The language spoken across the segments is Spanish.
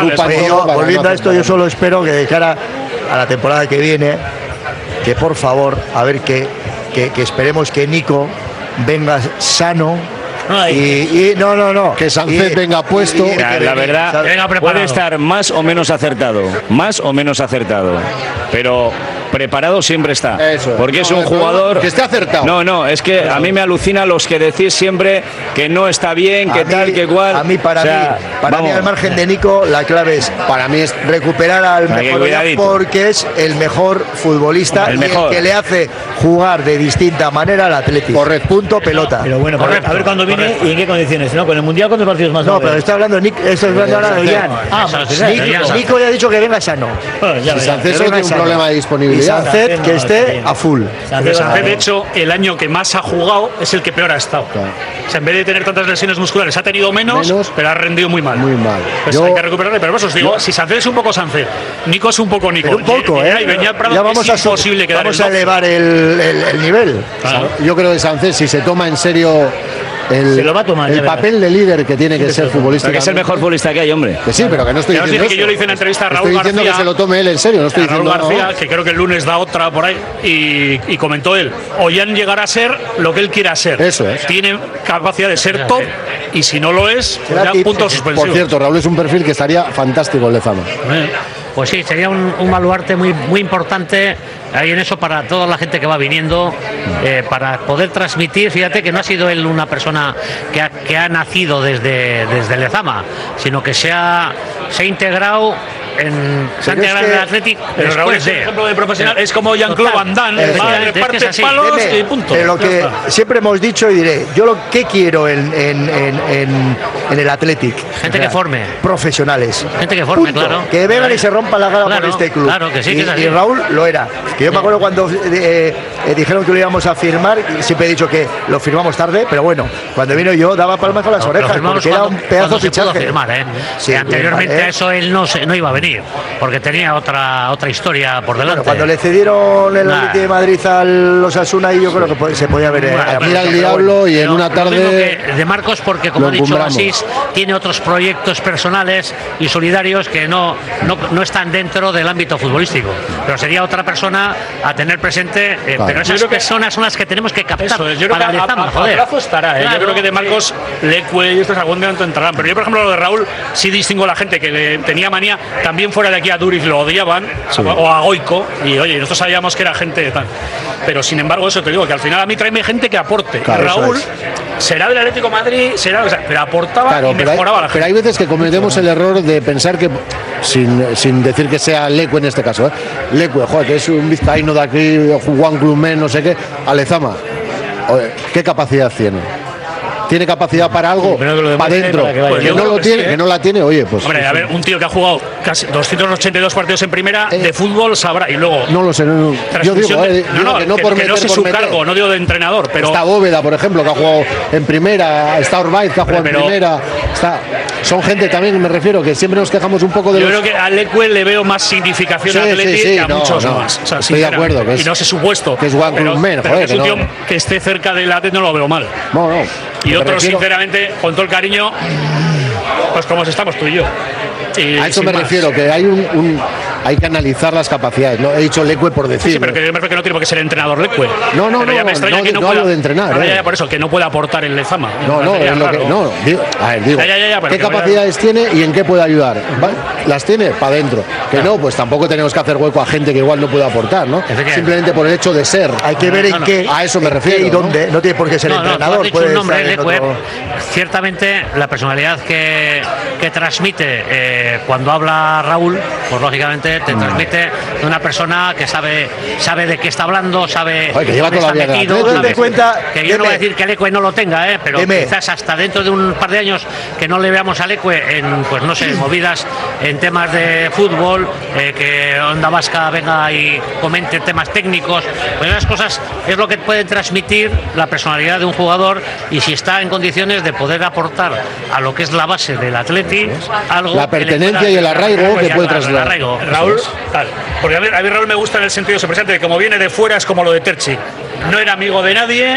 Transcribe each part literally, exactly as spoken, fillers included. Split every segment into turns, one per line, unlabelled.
preocupan.
Yo, volviendo a esto, yo solo espero que de cara a la temporada que viene, que por favor, a ver que, que, que esperemos que Nico venga sano. Y, y no, no, no.
Que Sánchez venga puesto.
Y, y, la, la verdad, puede estar más o menos acertado. Más o menos acertado. Pero preparado siempre está.
Eso es.
Porque
no,
es un jugador.
Que esté acertado.
No, no, es que a mí me alucina los que decís siempre que no está bien, que
a
tal,
mí,
que cual.
A mí, para
o sea,
mí, para
vamos.
mí, al margen de Nico, la clave es
para mí es
recuperar al mejor porque es el mejor futbolista
el
y
mejor.
el que le hace jugar de distinta manera al Atlético.
Correcto.
Punto, pelota.
Pero bueno, correcto, a ver cuándo viene correcto. Y en qué condiciones. ¿No? Con el Mundial, ¿cuántos partidos más?
No, pero está hablando Nico, estoy hablando ahora de Ollán. Ah, Nico, Nico ya ha dicho que venga sano.
Bueno, ya, si Sánchez tiene un problema de disponibilidad.
Y Sánchez que esté a full.
Sánchez, de hecho, el año que más ha jugado es el que peor ha estado. Claro. O sea, en vez de tener tantas lesiones musculares, ha tenido menos, menos pero ha rendido muy mal.
Muy mal.
Pues
yo,
hay que recuperarle. Pero vosotros digo, yo, si Sánchez es un poco Sánchez, Nico es un poco Nico.
Pero un poco,
y,
¿eh?
Y Beñat Prado
ya vamos
es
a
imposible quedar
Vamos
el
a elevar el, el, el nivel.
Claro. Yo creo que Sánchez, si se toma en serio el,
se lo va a tomar,
el papel de líder que tiene que
sí,
ser futbolista.
Que es el mejor futbolista que hay, hombre.
Que sí, pero que no estoy diciendo
eso. Que yo le hice en la entrevista a Raúl
estoy diciendo
García,
que se lo tome él en serio, no estoy
a Raúl
diciendo
García,
no.
que creo que el lunes da otra por ahí, y, y comentó él, Ollán llegará a ser lo que él quiera ser.
Eso es.
Tiene capacidad de ser top, y si no lo es, pues ya puntos suspensivos.
Por cierto, Raúl es un perfil que estaría fantástico en Lezama.
Pues sí, sería un, un baluarte muy, muy importante ahí en eso para toda la gente que va viniendo, eh, para poder transmitir. Fíjate que no ha sido él una persona que ha, que ha nacido desde, desde Lezama, sino que se ha, se ha integrado en se ha integrado en el Athletic.
Pero Raúl es un ejemplo de profesional, es como Jean-Claude Van Damme, reparte es palos y punto.
Pero lo que siempre hemos dicho y diré, yo lo que quiero en, en, en, en, en el Athletic,
gente o sea, que forme,
profesionales,
gente que forme,
punto.
Claro,
que vengan y se rompan la cara
claro,
por este club.
Claro que sí,
y,
que es así.
Y Raúl lo era. Que yo me acuerdo cuando eh, eh, dijeron que lo íbamos a firmar, y siempre he dicho que lo firmamos tarde, pero bueno, cuando vino yo daba palmas con las
no,
orejas, porque era un pedazo de fichaje.
Firmar, ¿eh?
Sí,
anteriormente
bien, ¿eh?
a eso él no, se, no iba a venir, porque tenía otra otra historia por delante.
Bueno, cuando le cedieron el Atlético de Madrid a los Osasuna, y yo creo que se podía ver.
Bueno, aquí al diablo y en una tarde.
De Marcos, porque como ha dicho Asís, tiene otros proyectos personales y solidarios que no, no, no están dentro del ámbito futbolístico. Pero sería otra persona a tener presente. Eh, claro. Pero esas personas son las que tenemos que captar.
Eso es, yo creo
para
que a, a, a plazo estará. ¿eh?
Claro,
yo creo que de Marcos, Leque y estos algún día entrarán. Pero yo, por ejemplo, lo de Raúl, sí distingo a la gente que le tenía manía. También fuera de aquí a Duriz lo odiaban, sí. o a Goico. Y oye, nosotros sabíamos que era gente de tal. Pero sin embargo, eso te digo, que al final a mí tráeme gente que aporte. Claro, Raúl será del Atlético de Madrid, será, o sea, pero aportaba claro, y mejoraba
hay,
la gente.
Pero hay veces que cometemos el error de pensar que, sin, sin decir que sea Leque en este caso, ¿eh? Leque, joder, que es un vizcaíno de aquí, Juan Clumén, no sé qué, a Lezama. Oye, ¿qué capacidad tiene? ¿Tiene capacidad para algo? Sí, para adentro. Que, pues que no lo que tiene, sí, ¿eh? Que no la tiene, oye, pues.
Hombre,
pues,
a ver, un tío que ha jugado casi doscientos ochenta y dos partidos en primera eh, de fútbol sabrá. Y luego.
No lo sé, no, no. Yo digo,
de,
eh,
no,
digo
no,
que no
que,
por
que
meter,
no sé
por
su
meter.
cargo, no digo de entrenador, pero.
Está Bóveda, por ejemplo, que ha jugado en primera. Está Orbaiz, que ha jugado pero, en primera. Está. Son gente también, me refiero, que siempre nos quejamos un poco de.
Yo
los...
creo que a Leque le veo más significación
sí,
a Atleti
sí, sí,
que a
no,
muchos
no,
más. O sea,
estoy de acuerdo. Que es,
y no sé su puesto.
Que es Juan Clumén, joder.
Que es un tío
no.
que esté cerca del Atleti no lo veo mal.
No, no.
Y otros, refiero... sinceramente, con todo el cariño, pues como estamos tú y yo. Y
a eso me más. refiero, que hay un, un hay que analizar las capacidades. No he dicho Leque por decir.
Sí, sí, pero que yo me refiero que no tiene por qué ser entrenador Leque.
No, no,
pero
no,
ya me extraña
no,
que no,
no
pueda,
hablo de entrenar.
No,
eh.
ya, ya, por eso, que no puede aportar en Lezama.
No, no, es lo que, no digo, a ver, digo,
ya, ya, ya,
¿qué capacidades vaya... tiene y en qué puede ayudar? ¿Va? ¿Las tiene? Para adentro. Que claro. no, pues tampoco tenemos que hacer hueco a gente que igual no puede aportar, ¿no? Simplemente por el hecho de ser.
Hay que ver
no,
en no, qué.
A eso me refiero.
¿Y dónde? No tiene por qué ser
no,
entrenador.
No,
puede
un nombre,
Leque,
otro... Ciertamente, la personalidad que, que transmite eh, cuando habla Raúl, pues lógicamente te mm. transmite de una persona que sabe sabe de qué está hablando, sabe
Oye, que lleva
dónde está metido,
sabe, cuenta,
que yo deme, no voy a decir que Leque no lo tenga, eh, pero deme. quizás hasta dentro de un par de años que no le veamos a Leque en, pues no sé, movidas en temas de fútbol, eh, que Onda Vasca venga y comente temas técnicos, pues esas cosas es lo que puede transmitir la personalidad de un jugador, y si está en condiciones de poder aportar a lo que es la base del Atleti algo,
la pertenencia pueda, y el arraigo que puede trasladar.
Raúl, tal, porque a mí, a mí Raúl me gusta en el sentido se presenta de como viene de fuera, es como lo de Terchi, no era amigo de nadie,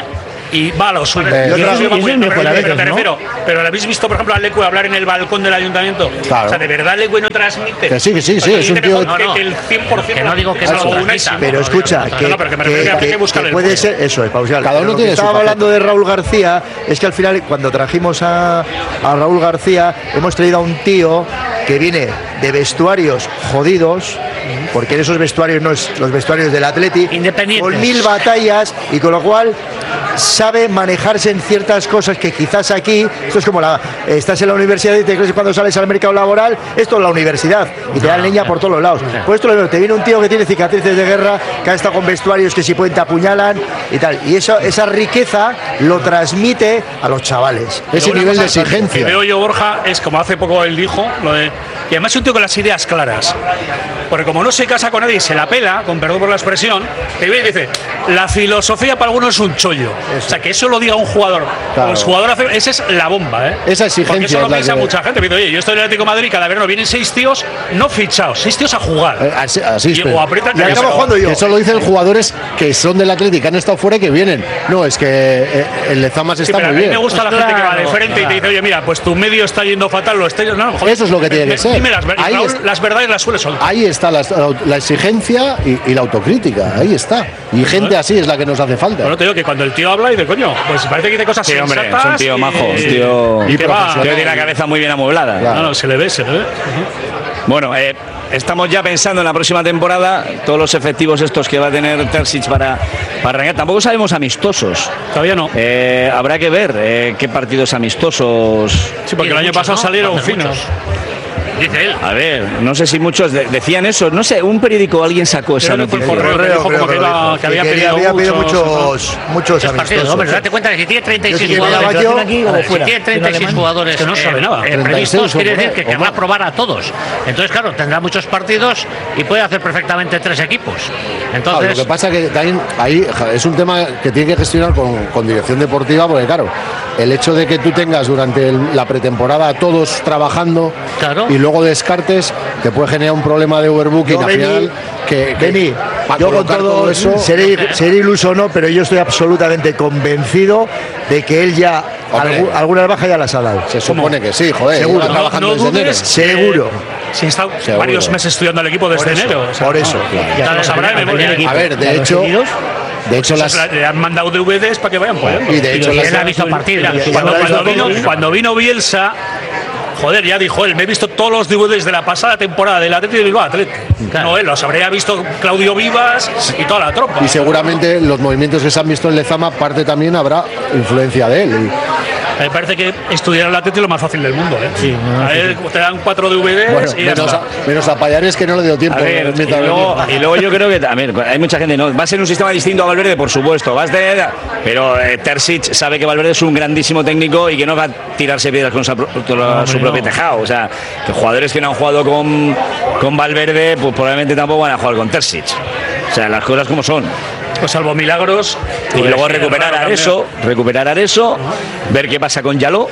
y va a lo suyo.
Eh,
Yo creo que va
eso
muy-
es mejor
pero,
a
pero
veces,
me
¿no?
refiero, pero ¿le habéis visto, por ejemplo, a Leque hablar en el balcón del ayuntamiento?
Claro.
O sea, de verdad Leque no transmite.
Que sí, que sí, sí,
O sea,
es un
dice
tío-
que,
No, no.
que el cien por ciento
Que no digo que
es
no
algo
lo
unísimo.
transmita.
Pero escucha,
No,
que,
no, pero que me refiero que hay que buscar el
puede
punto.
ser, eso es, Pausial.
Cada
Pero
uno
lo que
tiene su
estaba
papel.
hablando de Raúl García es que al final, cuando trajimos a, a Raúl García, hemos traído a un tío que viene de vestuarios jodidos, porque en esos vestuarios no es los vestuarios del Atleti,
Independientes.
con mil batallas, y con lo cual sabe manejarse en ciertas cosas que quizás aquí, esto es como la, estás en la universidad y te crees que cuando sales al mercado laboral, esto es la universidad, y te dan leña por todos los lados. Pues esto lo mismo, te viene un tío que tiene cicatrices de guerra, que ha estado con vestuarios que si pueden te apuñalan y tal, y eso, esa riqueza lo transmite a los chavales.
Ese
Luego, una
nivel de
cosa que
exigencia.
veo yo, Borja, es como hace poco él dijo, lo de, y además es un tío con las ideas claras. Porque como no se casa con nadie y se la pela, con perdón por la expresión, te viene y dice, la filosofía para algunos es un chollo. O sea, que eso lo diga un jugador.
Claro.
Los jugadores hacen, esa es la bomba, ¿eh?
Esa exigencia
Porque eso
es
lo
la
piensa
que-
mucha gente. Dice, oye, yo estoy en el Atlético de Madrid, cada verano vienen seis tíos no fichados, seis tíos a jugar.
Eh, Así, así
Y-
es,
o aprietan
Y
que
acabo
ya-
jugando yo.
Que eso lo dicen jugadores que son del Atlético, que han estado fuera y que vienen. No, es que eh, el Lezama
Sí,
está
pero
muy
a mí
bien.
me gusta la
Pues
gente que va de
claro,
frente y te dice, oye, mira, pues tu medio está yendo fatal, lo está yendo. No, joder,
Eso es lo que tiene
me-
que ser.
Dime las, ver- y
Ahí
Raúl,
es-
las verdades las suele soltar.
Ahí está la, la exigencia y, y la autocrítica, ahí está. Y gente así es la que nos hace falta.
Bueno, te digo que cuando el tío habla y de coño, pues parece que dice cosas
Sí, hombre, es
sensatas
un tío
y-
majo, un tío,
y que va-
tío tiene la cabeza muy bien amueblada.
Claro.
No, no, se le ve, se le ve.
Bueno, eh, estamos ya pensando en la próxima temporada, todos los efectivos estos que va a tener Terzic para, para arrancar. Tampoco sabemos amistosos.
Todavía no.
Eh, habrá que ver eh, qué partidos amistosos.
Sí, porque el año
muchos,
pasado
¿no?
salieron
Hacen
finos.
muchos. Dice él.
A ver, no sé si muchos de- decían eso. No sé, un periódico alguien sacó esa
Creo que fue el
noticia.
correo. que dijo como que
lo
iba-
dijo,
que había
que
pedido
había pedido
muchos-
muchos, muchos
Tres partidos,
amistosos.
hombre, date cuenta que si tiene treinta y seis
Yo sí que
jugadores,
miraba yo-
aquí o
si
fuera,
tiene treinta y seis
en
jugadores
que no sabe
eh,
nada.
eh,
treinta y
previstos,
seis o
quiere
por
decir
ahí,
que
o
querrá
más.
probar a todos. Entonces, claro, tendrá muchos partidos y puede hacer perfectamente tres equipos.
Claro,
Entonces,
lo que pasa es que también ahí ja, es un tema que tiene que gestionar con, con dirección deportiva, porque claro, el hecho de que tú tengas durante el- la pretemporada a todos trabajando
Claro.
y luego descartes, te puede generar un problema de overbooking
Yo,
al
Beni,
final. Que, que
Beni,
para
yo con
colocar
todo,
eso.
seré, seré iluso o no, pero yo estoy absolutamente convencido de que él ya
Hombre.
algu- algunas bajas ya las ha dado.
Se supone que sí, joder.
Seguro.
lleva
No-
trabajando
no
desde enero.
dudes.
Seguro.
Si está
Seguro.
varios meses estudiando al equipo desde
Por eso,
enero. o sea,
por eso,
no,
claro.
ya lo sabrá de memoria.
A ver, de
¿Y a los
hecho,
seguidos?
de hecho
Pues
las
le han mandado D V Ds para que vayan apoyando.
y de hecho
y
las
él ha visto partidos.
Mira,
y-
cuando,
y-
cuando
y-
vino,
y-
cuando vino Bielsa, joder, ya dijo él, me he visto todos los D V Ds de la pasada temporada del Atlético de Bilbao Atlético.
Claro.
No, él los habría visto Claudio Vivas y toda la tropa.
y seguramente los movimientos que se han visto en Lezama, parte también habrá influencia de él. Y,
Me parece que estudiar el Atlético es lo más fácil del mundo. ¿eh?
Sí, no,
a
sí,
él te dan cuatro D V Ds
bueno,
y ya
menos
está.
a, menos a Payares que no le dio tiempo.
A ver, y
mientras
luego,
venía.
y luego yo creo que también hay mucha gente, no, va a ser un sistema distinto a Valverde, por supuesto, vas de, pero eh, Terzic sabe que Valverde es un grandísimo técnico y que no va a tirarse piedras con su, con su propio tejado, o sea, que jugadores que no han jugado con, con Valverde, pues probablemente tampoco van a jugar con Terzic, o sea, las cosas como son.
Pues salvo milagros.
Y
pues,
luego
sí,
recuperar
raro
a
también.
eso, recuperar a eso, ver qué pasa con Yaló.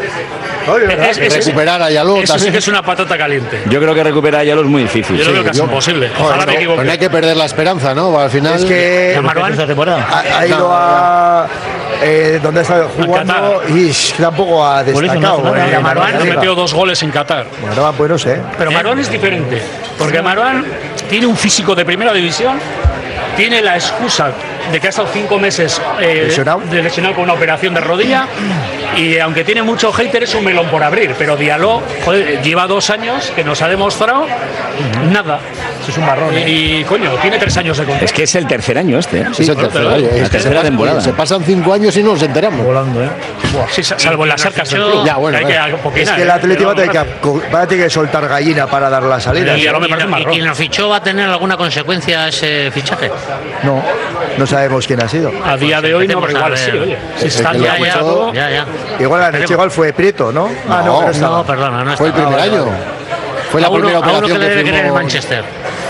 Es- es- es-
Recuperar a Yaló
Eso sí
también.
que es una patata caliente.
Yo creo que recuperar a Yaló es muy difícil.
Yo lo
sí.
veo casi
yo-
imposible.
Joder,
Ojalá
no,
me equivoque.
pues no hay que perder la esperanza, ¿no? Al final.
Es que
¿La Maruán? esta temporada?
ha, ha ido a. Eh, donde ha estado jugando y sh, tampoco ha
Por eso no
destacado.
hace nada.
eh,
La
Maruán
en la
ha
liga.
metido dos goles en Qatar.
Maruán, pues no sé.
Pero Maruán es diferente. Porque Maruán tiene un físico de primera división. Tiene la excusa de que ha estado cinco meses eh,
¿Lesionado?
de lesionado con una operación de rodilla. Y aunque tiene mucho hater, es un melón por abrir. Pero Diallo, joder, lleva dos años que nos ha demostrado nada.
Eso es un marrón. ¿eh?
Y, y, coño, tiene tres años de contrato.
Es que es el tercer año este. ¿eh?
Sí, es el
bueno,
tercer
pero-
año.
la
Es que
tercera
se pasan-
temporada.
Se pasan cinco años y no nos enteramos.
Volando, ¿eh?
Sí, sa- salvo en las arcas del club.
Ya, bueno,
que hay que
bueno.
apoquinar,
Es que el
¿eh?
Atlético va a
Pero
tener que, co- va a tener que soltar gallina para dar la salida.
Y Diallo me
¿Y,
parece un
y
marrón.
quien lo fichó va a tener alguna consecuencia ese fichaje?
No, no sabemos quién ha sido.
A día de hoy no, pero igual sí, oye. Si está
que
en
lo
la
ha
Ya, ya,
fichado-
ya, ya.
Igual la noche igual fue Prieto, ¿no? Ah,
No,
pero estaba.
No, perdona, no
Fue el
está.
primer
Ah, vale,
año.
vale.
Fue la
a uno,
primera
a uno
operación
que le debe
que
querer el
firmó.
Manchester.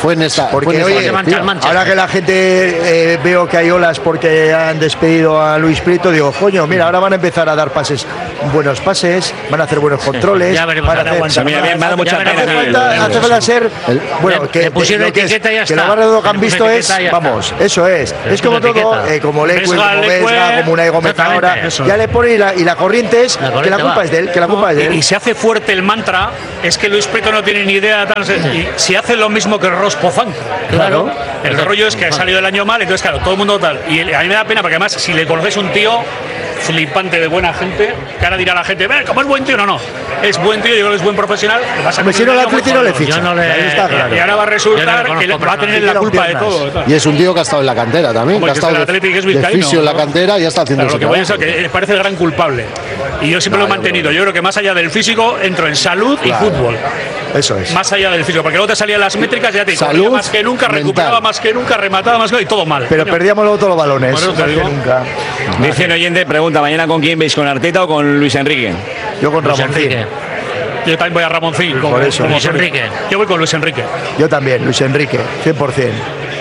Fue en esta.
Porque
fue en
oye,
esta
mancha, mancha.
ahora que la gente eh, veo que hay olas porque han despedido a Luis Prieto, digo, coño, mira, ahora van a empezar a dar pases, buenos pases, van a hacer buenos controles.
Ya veremos,
van a
ya
hacer,
aguanta.
Mira, bien, me ha dado mucha
Ya
pena.
veremos.
a mí,
falta, hace falta ser bueno,
Le-
que
le pusieron
lo que es-
etiqueta y ya
que
está.
lo más redondo que han
Le
visto
pusieron
es,
etiqueta y ya
vamos,
está.
eso es.
Le
Es como
pusieron
todo,
etiqueta.
eh, como Leque,
Vesga,
como
Leque,
Vesga, como Unai Gómez
exactamente,
ahora,
eso.
ya le pone y la, y la corriente es
La
que
corriente
la culpa
va.
es de él, que la culpa es de
Y,
él.
y se hace fuerte el mantra, es que Luis Prieto no tiene ni idea, tal, y si hace lo mismo que Ross Pozán.
Claro.
El rollo es que ha salido el año mal, entonces claro, todo el mundo tal. Y a mí me da pena porque además si le conoces un tío flipante de buena gente, que ahora dirá la gente, "Ve, ¿cómo es buen tío?". No, no. Es buen tío, yo creo que es buen profesional. le vas a
Hombre, si no
conocer
el
un año
Atleti no
muy
le
jodido.
ficha.
Yo no le-
Ahí está claro.
Y ahora va a
Yo no
resultar
le
que le-
conozco
va a tener la
personalmente.
culpa de
Piernas.
todo. tal.
Y es un tío que ha estado en la cantera también,
Como
que ha
que es
estado
del
de,
Atleti, que es
de
vizcaíno,
fisio en la
¿no?
cantera y ya está haciendo
Claro, lo que voy a decir es que parece el gran culpable. Y yo siempre lo he mantenido. Yo creo que más allá del físico, entro en salud y fútbol.
Eso es.
Más allá del físico, porque luego te salían las métricas y ya te digo,
Salud
corría más que nunca,
mental.
recuperaba más que nunca, remataba más que y todo mal.
Pero
Coño,
perdíamos luego todos los balones.
Por eso te
más que
digo.
nunca.
Dice un oyente, pregunta, ¿mañana con quién veis? ¿Con Arteta o con Luis Enrique?
Yo con
Luis
Ramoncín.
Enrique.
Yo también voy a Ramoncín. Como,
Por eso.
como
Luis
soy.
Enrique.
Yo voy con Luis Enrique.
Yo también, Luis Enrique, cien por ciento.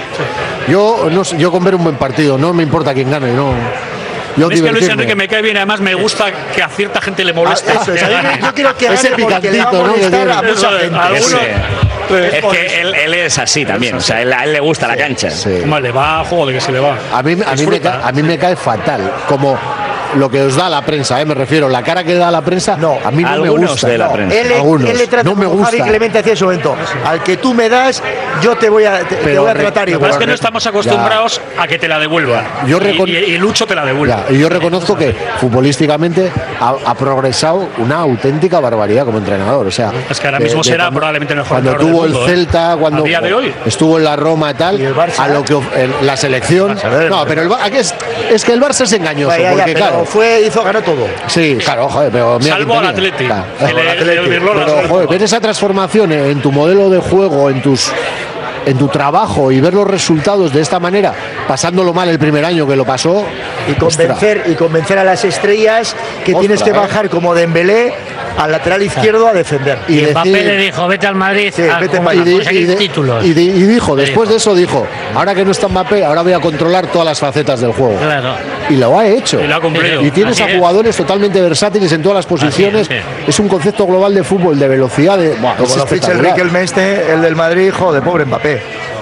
Yo, no sé, yo con ver un buen partido, no me importa quién gane, no. Yo
Es que Luis
divertirme.
Enrique me cae bien, además me gusta que a cierta gente le moleste.
Ah, eso es. A mí me- yo quiero que
Ese
gane porque le va a
picantito, ¿no?
molestar a
Que
mucha
tiene.
gente.
Alguno-
Ese- es que él, él es así también, o sea, él- a él le gusta la cancha.
Sí.
Hombre, le va, juego de que se le va.
A mí, a, mí me
Disfruta.
cae, a mí me cae fatal, como lo que os da la prensa, ¿eh? Me refiero, la cara que da la prensa,
No,
a mí no me
algunos
gusta.
de la
no.
prensa.
Él, le-
Algunos.
él le trata
No me
como Javi
gusta.
Clemente hacía en su momento. Al que tú me das, yo te voy a, te, te
Pero
voy a
re-
tratar
pero
Lo que pasa
igual.
es que no estamos acostumbrados a que te la devuelvan.
Yo
y,
recon-
y- y Lucho te la devuelve.
Ya, y yo reconozco que futbolísticamente ha, ha progresado una auténtica barbaridad como entrenador. O sea,
Es que ahora
de-
mismo
de
será
cuando-
probablemente el mejor
Cuando
entrenador
tuvo
del mundo,
el
¿eh?
Celta, cuando
A día de hoy.
estuvo en la Roma y tal,
Y el Barça.
a lo que of- el- la selección.
ver,
No, pero el, Ba- aquí es, es que el Barça es engañoso,
Vaya, ya,
porque
pero
claro.
fue, hizo, ganó todo.
Sí, claro, joder, pero mira
Salvo
quién
al
tenía.
Atleti.
Claro.
Que le-
Atleti.
le virló la
Pero,
suerte.
joder, ver esa transformación en tu modelo de juego, en tus en tu trabajo y ver los resultados de esta manera, pasándolo mal el primer año que lo pasó,
Y convencer, y convencer a las estrellas que
Ostras,
tienes que
eh.
bajar como Dembélé al lateral izquierdo a defender.
Y
Y Mbappé
decir-
le dijo, vete al Madrid
Sí,
a,
vete
a
al Madrid.
y, di-
conseguir
y de-
títulos.
y di- y dijo,
Le
después
dijo.
de eso dijo, ahora que no está Mbappé, ahora voy a controlar todas las facetas del juego.
Claro.
Y lo ha hecho.
Y lo ha cumplido.
Y tienes
Así
a
es.
jugadores totalmente versátiles en todas las posiciones.
Así es, sí.
Es un concepto global de fútbol, de velocidad, de buah,
Como
es
lo ficha
espectacular.
Enrique el Mestre, el del Madrid, joder, pobre Mbappé.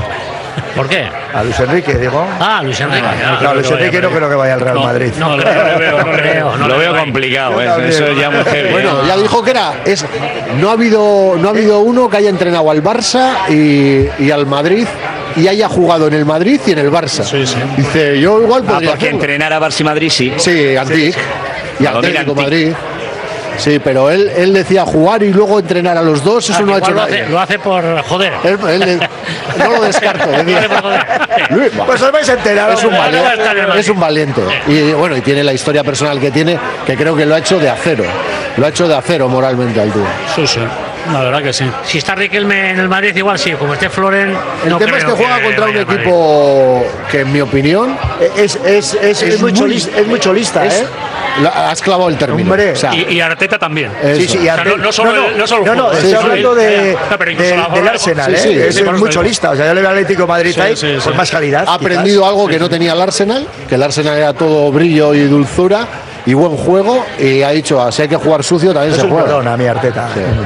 ¿Por qué?
A Luis Enrique, digo.
Ah, Luis Enrique. Ah,
No, Luis Enrique no creo que vaya al Real
No,
Madrid.
No,
No,
creo,
no le veo,
no
no le
creo, no
Lo
le
veo
veo.
complicado,
Yo
¿eh?
también.
Eso es ya muy heavy.
Bueno,
¿eh?
ya dijo que era. Es, no ha habido, no ha habido uno que haya entrenado al Barça y, y al Madrid y haya jugado en el Madrid y en el Barça.
Sí, sí.
Dice, yo igual
Ah,
podría
porque
hacerlo.
entrenar a Barça y Madrid sí.
Sí, Antic. Y
Lo domina
Atlético
Antic.
Madrid. Sí, pero él, él decía jugar y luego entrenar a los dos, eso
Ah,
no ha
igual
hecho
lo
nadie.
hace, lo hace por joder.
Él- él- no lo descarto.
Lo
decía.
hace por joder.
Luis,
Pues os vais a enterar.
es un,
hombre.
vale. va a estar en
valiente,
Madrid.
es un valiente. Y bueno, y tiene la historia personal que tiene, que creo que lo ha hecho de acero. Lo ha hecho de acero moralmente al tío.
Sí, sí. La verdad que sí.
Si está Riquelme en el Madrid, igual sí. Como esté Floren,
El
no
tema es que
creo
juega contra un
vaya al Madrid.
equipo que, en mi opinión,
Es, es, es, es muy cholista, es muy cholista,
es-
¿eh?
la- has clavado el término.
Hombre.
O sea,
Y, y Arteta también.
eso.
Sí, sí, y
O sea,
Arte-
no- no solo el- no solo el
no, no,
juego.
estoy
Sí, sí.
hablando de,
No, pero incluso
de-
la-
del Arsenal,
sí,
¿eh?
sí,
es
sí, por
muy
eso
cholista. O sea, yo le veo al Atlético de Madrid
Sí,
ahí
sí,
con
sí.
más calidad.
Ha
quizás.
aprendido algo que no tenía el Arsenal, que el Arsenal era todo brillo y dulzura y buen juego, y ha dicho, ah, si hay que jugar sucio, también
Es
se
un
juega.
perdón a mi Arteta.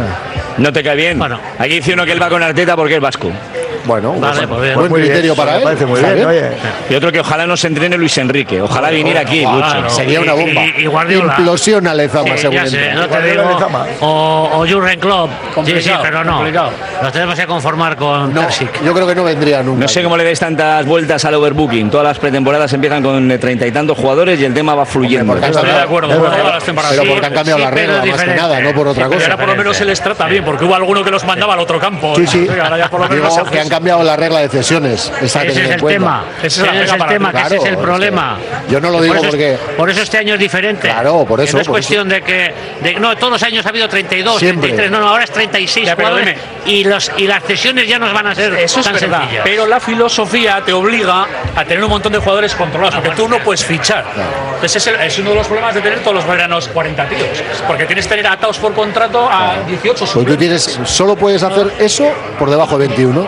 ¿No te cae bien?
Bueno.
Aquí dice uno que él va con Arteta porque es vasco.
Bueno,
Vale, pues bien.
buen
Muy bien,
criterio para
me
él.
parece muy
está
bien, oye.
Y otro que ojalá nos entrene Luis Enrique. Ojalá viniera aquí, Lucho.
Claro.
Sería una
Y-
bomba.
y- y Guardiola.
Implosiona Lezama,
Sí,
según
ya sé,
entra.
no te
Guardiola
digo.
Lezama.
O, o Jurgen Klopp. Sí, sí,
Complicado,
pero no.
complicado.
Nos tenemos que conformar con
No,
Terzic.
yo creo que no vendría nunca.
No sé cómo le dais tantas vueltas al overbooking. Todas las pretemporadas empiezan con eh, treinta y tantos jugadores y el tema va fluyendo.
porque han
Estoy de
cambiado-
acuerdo.
es
Por
verdad,
todas las temporadas.
pero
Sí,
porque han cambiado
sí,
la
pero
regla, más que
diferente.
nada, no por otra
Pero
cosa.
ahora por lo menos se les trata bien, porque hubo alguno que los mandaba al otro campo.
Sí, sí.
Ahora ya por lo menos
Digo
se hace
que han
eso.
cambiado la regla de cesiones. Esa que
Ese
tener
es
en
el
cuenta.
tema.
Ese
Ese
es la
es
regla
el
para
tema,
ti.
que ese es el
Claro,
problema.
yo no lo digo
por eso,
porque-
Por eso este año es diferente.
Claro, por
Que
eso,
No es
por
cuestión de que. de- no, todos los años ha habido treinta y dos,
Siempre.
treinta y tres. No, no, ahora es treinta y seis
Ya, pero
jugadores. Y, los, y las cesiones ya nos van a ser
Eso es
tan
verdad,
sencillas.
pero la filosofía te obliga a tener un montón de jugadores controlados, porque tú no puedes fichar. Entonces es, el- es uno de los problemas de tener todos los veranos cuarenta tíos, porque tienes que tener atados por contrato a dieciocho.
Pues tú tienes, solo puedes hacer eso por debajo de veintiuno.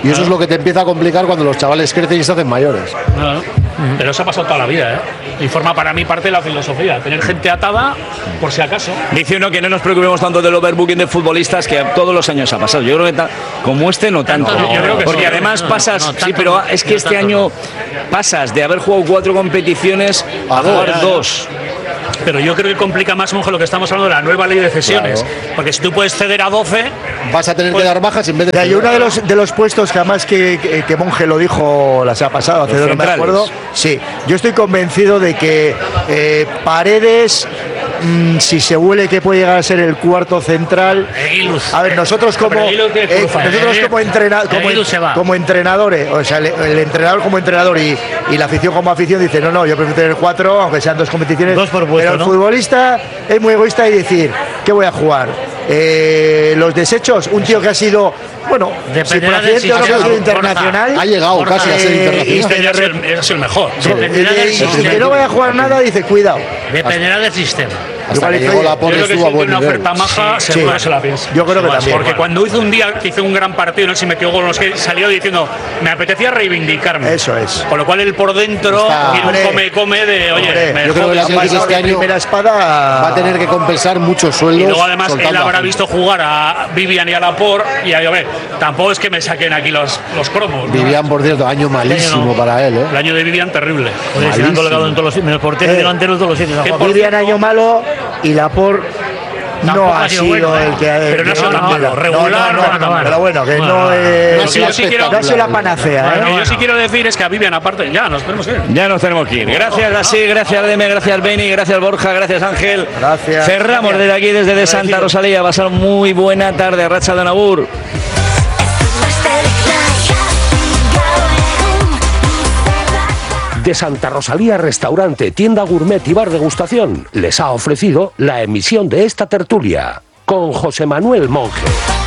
Y eso es lo que te empieza a complicar cuando los chavales crecen y se hacen mayores.
No, no. Pero eso ha pasado toda la vida, ¿eh? Y forma para mí parte de la filosofía, tener gente atada por si acaso.
Dice uno que no nos preocupemos tanto del overbooking de futbolistas, que todos los años ha pasado. Yo creo que ta- como este no tanto.
No, yo creo que
porque
sí.
además
No,
pasas,
no,
sí,
tanto
pero
no.
es que
No,
este
tanto
año
no.
pasas de haber jugado cuatro competiciones a,
A dos.
jugar dos.
Pero yo creo que complica más, Monje, lo que estamos hablando de la nueva ley de cesiones.
Claro.
Porque si tú puedes ceder a doce,
Vas a tener
Pues-
que dar bajas en vez de.
Ya, y uno de los, de los puestos que además que, que, que Monje lo dijo la semana pasada, hace
Los
dos no me
centrales.
acuerdo. Sí, yo estoy convencido de que eh, Paredes, mm, si se huele que puede llegar a ser el cuarto central.
Eguiluz.
A ver, nosotros como,
Pero Eguiluz tiene
eh,
cruzar.
nosotros como, entrena- como,
Eguiluz se va.
como entrenadores, o sea, el, el entrenador como entrenador y, y la afición como afición dice, no, no, yo prefiero tener cuatro, aunque sean dos competiciones.
Dos por puesto,
pero el
¿no?
futbolista es muy egoísta y decir, ¿qué voy a jugar? Eh, los desechos, un tío que ha sido, bueno, si
Dependerá
por
del
accidente o no, que ha
sistema,
sido
Borja.
internacional.
Ha llegado
Borja,
casi a ser
eh,
internacional.
este ya es el, es el mejor.
Dependerá del
Y, y
sistema.
que no vaya a jugar nada, dice, cuidado.
Dependerá del sistema.
Hasta
Igual
que
estoy-
llegó la
Yo
porra
creo que si
estuvo a
tiene
buen
una
nivel.
oferta maja,
Sí,
seguro
sí.
que se la piensa.
Yo creo que también.
Porque cuando hizo un día que hizo un gran partido, no sé si metió gol, no sé qué, salió diciendo, me apetecía reivindicarme.
Eso es.
Con lo cual él por dentro
Está-
tiene un
Hombre.
come-come de, oye,
Hombre,
me
yo creo que la
jodes.
selección este año
primera espada
va a tener que compensar muchos sueldos.
Y luego además él
soltando a
habrá
gente.
visto jugar a Vivian y a Laporte y a ver, tampoco es que me saquen aquí los, los cromos. ¿no?
Vivian, por cierto, año malísimo
no.
para él, ¿eh?
El año de Vivian terrible.
Joder, se le han colgado en todos los sitios, menos portero y
Eh.
delantero en todos los sitios.
¿Qué
Juan.
por-
Vivian año malo y Laporte no
Tampoco
ha
ha sido
sido
bueno,
el que ha
pero no ha sido
que-
tan malo,
no,
regular,
no,
no,
no,
no,
pero bueno, que
Bueno,
no
no,
es
no ha sido
yo sí quiero-
no ha sido la panacea,
Lo
¿eh?
que yo sí quiero decir es que a Vivian, aparte, ya nos tenemos que ir.
Ya nos tenemos que ir. Gracias, Gassi, gracias, Deme, gracias, Beni, gracias, Borja, gracias, Ángel.
Gracias.
Cerramos desde aquí, desde de Santa Rosalía. Pasar muy buena tarde, Racha de Nabur.
De Santa Rosalía Restaurante, Tienda Gourmet y Bar Degustación les ha ofrecido la emisión de esta tertulia con José Manuel Monje.